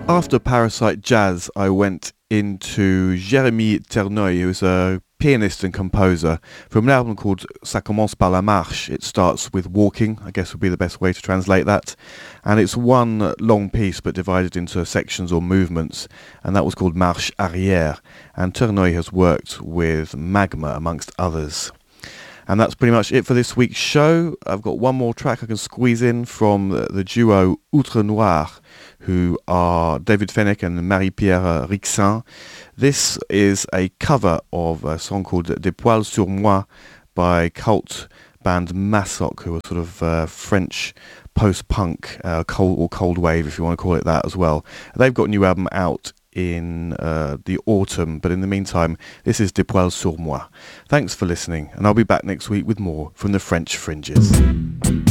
After Parasite Jazz, I went into Jérémy Terneuil, who's a pianist and composer, from an album called Ça commence par la marche. It starts with walking, I guess would be the best way to translate that. And it's one long piece but divided into sections or movements, and that was called Marche Arrière. And Terneuil has worked with Magma, amongst others. And that's pretty much it for this week's show. I've got one more track I can squeeze in from the duo Outre Noir, who are David Fenech and Marie-Pierre Rixin. This is a cover of a song called Des Poils sur Moi by cult band Massacre, who are sort of French post-punk, cold wave, if you want to call it that as well. They've got a new album out in the autumn, but in the meantime, this is Des Poils sur Moi. Thanks for listening, and I'll be back next week with more from the French Fringes.